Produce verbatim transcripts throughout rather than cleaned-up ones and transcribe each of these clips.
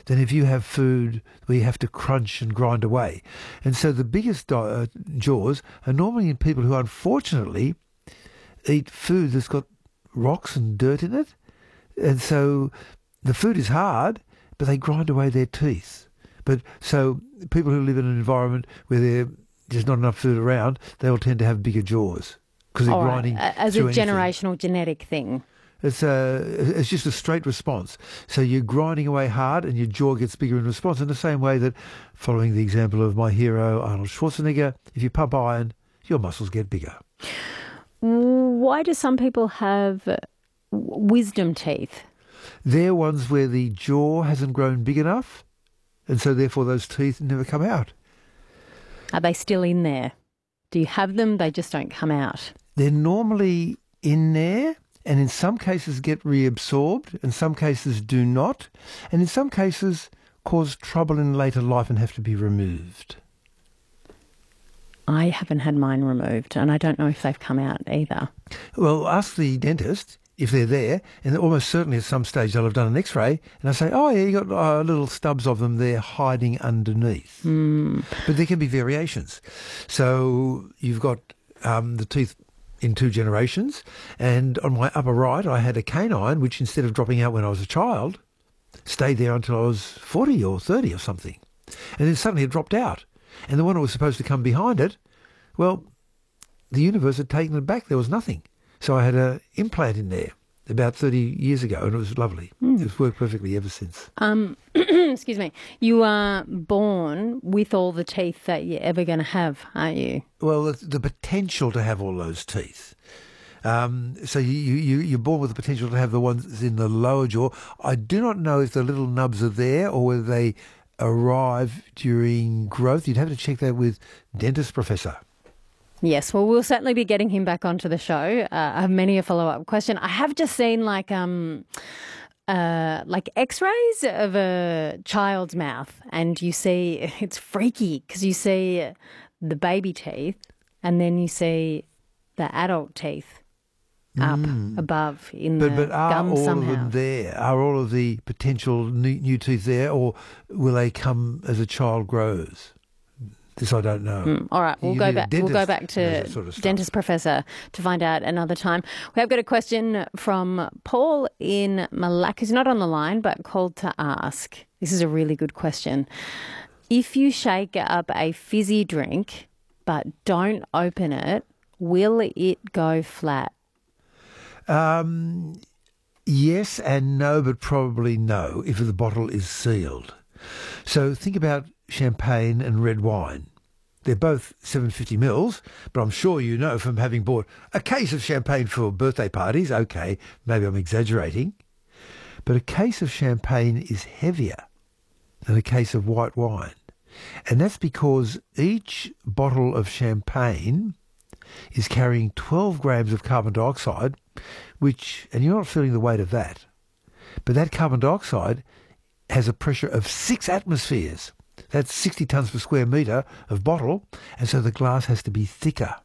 than if you have food where you have to crunch and grind away. And so the biggest uh, jaws are normally in people who unfortunately eat food that's got rocks and dirt in it. And so the food is hard, but they grind away their teeth. But so people who live in an environment where there, there's not enough food around, they will tend to have bigger jaws because they're All grinding right. As a through anything. generational genetic thing. It's a, it's just a straight response. So you're grinding away hard and your jaw gets bigger in response in the same way that, following the example of my hero Arnold Schwarzenegger, if you pump iron, your muscles get bigger. Why do some people have wisdom teeth? They're ones where the jaw hasn't grown big enough, and so therefore those teeth never come out. Are they still in there? Do you have them? They just don't come out. They're normally in there, and in some cases get reabsorbed, in some cases do not, and in some cases cause trouble in later life and have to be removed. I haven't had mine removed, and I don't know if they've come out either. Well, ask the dentist if they're there, and almost certainly at some stage they'll have done an X-ray, and I say, oh yeah, you got uh, little stubs of them there hiding underneath. Mm. But there can be variations. So you've got um, the teeth in two generations, and on my upper right I had a canine which, instead of dropping out when I was a child, stayed there until I was forty or thirty or something, and then suddenly it dropped out. And the one that was supposed to come behind it, well, the universe had taken it back. There was nothing. So I had an implant in there about thirty years ago, and it was lovely. Mm. It's worked perfectly ever since. Um, excuse me. You are born with all the teeth that you're ever going to have, aren't you? Well, the, the potential to have all those teeth. Um, so you, you, you're born with the potential to have the ones in the lower jaw. I do not know if the little nubs are there or whether they arrive during growth. You'd have to check that with dentist professor. Yes, well, we'll certainly be getting him back onto the show. Uh, I have many a follow-up question. I have just seen like um, uh, like X-rays of a child's mouth, and you see it's freaky because you see the baby teeth, and then you see the adult teeth up mm. above in but, the but are gum all somehow. of them there? Are all of the potential new, new teeth there, or will they come as a child grows? This I don't know. Mm, all right, we'll you go back. We'll go back to sort of dentist professor to find out another time. We have got a question from Paul in Malacca. He's not on the line, but called to ask. This is a really good question. If you shake up a fizzy drink but don't open it, will it go flat? Um, yes and no, but probably no if the bottle is sealed. So think about champagne and red wine. They're both seven hundred fifty mils, but I'm sure you know from having bought a case of champagne for birthday parties, okay, maybe I'm exaggerating, but a case of champagne is heavier than a case of white wine. And that's because each bottle of champagne is carrying twelve grams of carbon dioxide, which, and you're not feeling the weight of that, but that carbon dioxide has a pressure of six atmospheres. That's sixty tonnes per square metre of bottle, and so the glass has to be thicker.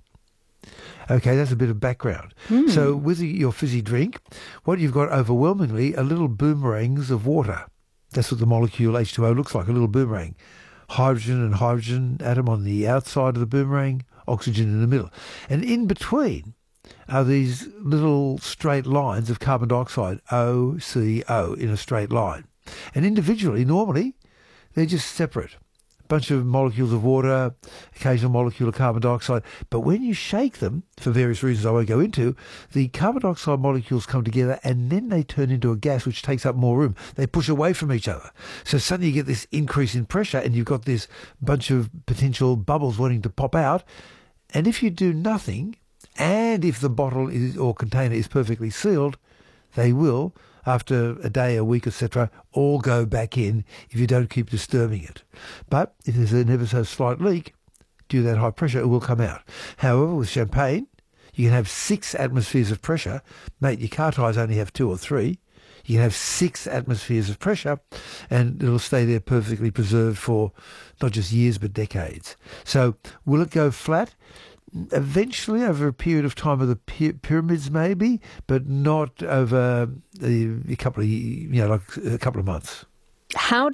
Okay, that's a bit of background. Mm. So with your fizzy drink, what you've got overwhelmingly are little boomerangs of water. That's what the molecule H two O looks like, a little boomerang. Hydrogen and hydrogen atom on the outside of the boomerang, oxygen in the middle. And in between are these little straight lines of carbon dioxide, O, C, O, in a straight line. And individually, normally, they're just separate. A bunch of molecules of water, occasional molecule of carbon dioxide. But when you shake them, for various reasons I won't go into, the carbon dioxide molecules come together and then they turn into a gas which takes up more room. They push away from each other. So suddenly you get this increase in pressure and you've got this bunch of potential bubbles wanting to pop out. And if you do nothing, and if the bottle is, or container is perfectly sealed, they will, after a day, a week, et cetera, all go back in if you don't keep disturbing it. But if there's an ever so slight leak, due to that high pressure, it will come out. However, with champagne, you can have six atmospheres of pressure. Mate, your car tyres only have two or three. You can have six atmospheres of pressure, and it'll stay there perfectly preserved for not just years, but decades. So will it go flat? Eventually, over a period of time of the pyramids, maybe, but not over a, a couple of, you know, like a couple of months. How